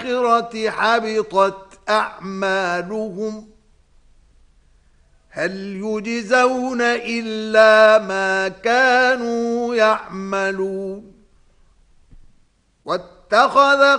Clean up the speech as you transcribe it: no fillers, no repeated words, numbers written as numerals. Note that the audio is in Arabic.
الآخرة حبطت أعمالهم هل يجزون إلا ما كانوا يعملون واتخذ